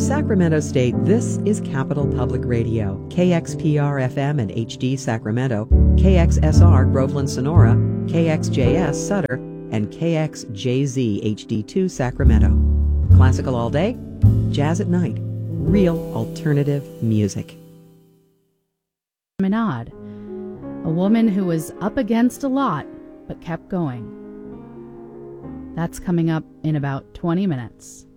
Sacramento State, this is Capital Public Radio, KXPR-FM and HD Sacramento, KXSR Groveland Sonora, KXJS Sutter, and KXJZ HD2 Sacramento. Classical all day, jazz at night, real alternative music. Minad, a woman who was up against a lot but kept going. That's coming up in about 20 minutes.